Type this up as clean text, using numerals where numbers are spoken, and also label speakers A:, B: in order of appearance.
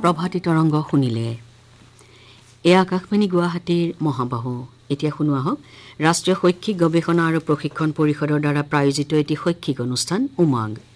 A: প্ৰভাতী তৰংগ শুনিলে। এয়া আকাশবাণী গুৱাহাটীৰ মহাবাহু। এতিয়া শুনোৱা হওক ৰাষ্ট্ৰীয় শৈক্ষিক গৱেষণা আৰু প্ৰশিক্ষণ পৰিষদৰ দ্বাৰা প্ৰায়োজিত এটি শৈক্ষিক অনুষ্ঠান উমংগ।